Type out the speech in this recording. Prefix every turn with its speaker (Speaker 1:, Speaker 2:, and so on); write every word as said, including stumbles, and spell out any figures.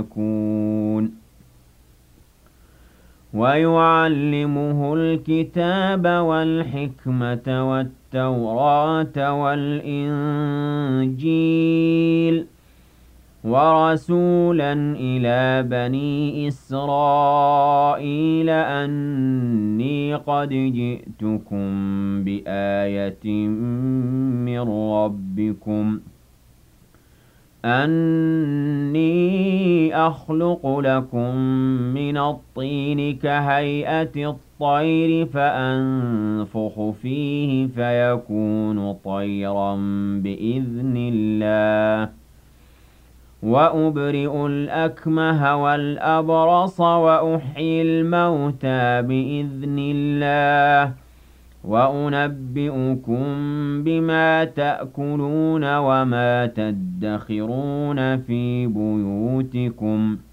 Speaker 1: يكون ويعلمه الكتاب والحكمة والتوراة والإنجيل ورسولا إلى بني إسرائيل أني قد جئتكم بآية من ربكم أني أخلق لكم من الطين كهيئة الطير فأنفخ فيه فيكون طيرا بإذن الله وأبرئ الأكمه والأبرص وأحيي الموتى بإذن الله وأنبئكم بما تأكلون وما تدخرون في بيوتكم